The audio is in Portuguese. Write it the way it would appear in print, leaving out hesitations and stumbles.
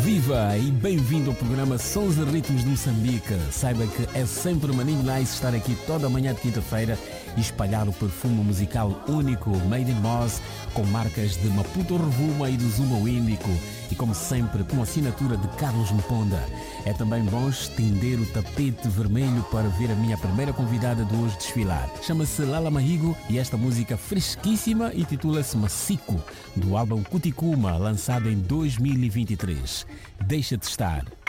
Viva e bem-vindo ao programa Sons e Ritmos de Moçambique. Saiba que é sempre maninho nice estar aqui toda manhã de quinta-feira e espalhar o perfume musical único Made in Moz com marcas de Maputo Ruvuma e do Zumba Índico e como sempre com assinatura de Carlos Mponda. É também bom estender o tapete vermelho para ver a minha primeira convidada de hoje desfilar. Chama-se Lala Mahigo e esta música fresquíssima intitula-se Macico, do álbum Cuticuma, lançado em 2023. Deixa-te estar.